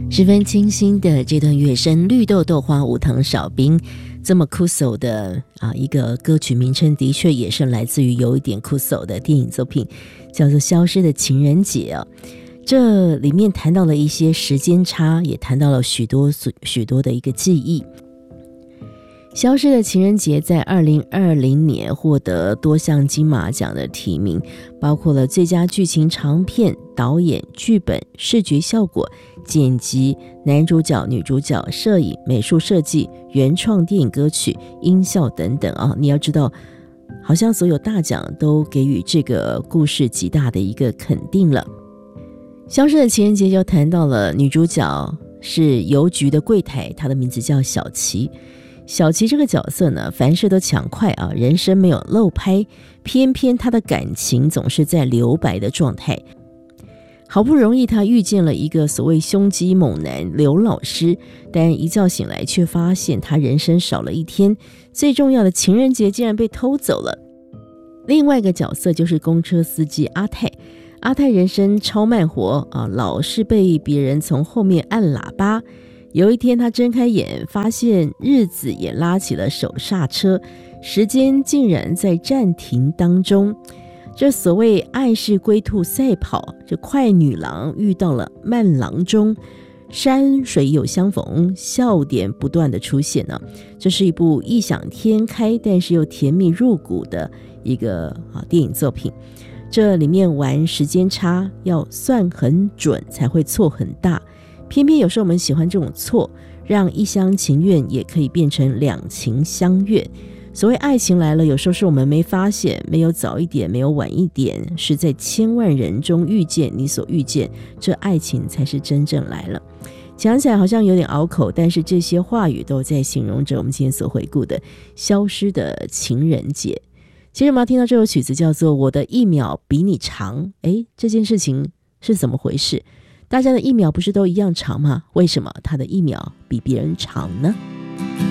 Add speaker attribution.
Speaker 1: 十分清新的这段乐声，绿豆豆花无糖少冰，这么酷手的一个歌曲名称，的确也是来自于有一点酷手的电影作品，叫做《消失的情人节》这里面谈到了一些时间差，也谈到了许多的一个记忆。消失的情人节在2020年获得多项金马奖的提名，包括了最佳剧情长片、导演、剧本、视觉效果、剪辑、男主角、女主角、摄影、美术设计、原创电影歌曲、音效等等你要知道，好像所有大奖都给予这个故事极大的一个肯定了。消失的情人节就谈到了女主角是邮局的柜台，她的名字叫小琪。小琪这个角色呢，凡事都抢快人生没有漏拍，偏偏她的感情总是在留白的状态。好不容易她遇见了一个所谓胸肌猛男刘老师，但一觉醒来却发现她人生少了一天，最重要的情人节竟然被偷走了。另外一个角色就是公车司机阿泰。阿泰人生超慢活老是被别人从后面按喇叭。有一天他睁开眼，发现日子也拉起了手刹车，时间竟然在暂停当中。这所谓爱是龟兔赛跑，这快女郎遇到了慢郎中，山水有相逢，笑点不断的出现这是一部异想天开但是又甜蜜入骨的一个电影作品。这里面玩时间差，要算很准才会错很大，偏偏有时候我们喜欢这种错，让一厢情愿也可以变成两情相悦。所谓爱情来了，有时候是我们没发现，没有早一点，没有晚一点，是在千万人中遇见你所遇见，这爱情才是真正来了。讲起来好像有点拗口，但是这些话语都在形容着我们今天所回顾的消失的情人节。其实我们要听到这首曲子叫做《我的一秒比你长》，这件事情是怎么回事？大家的一秒不是都一样长吗？为什么他的一秒比别人长呢？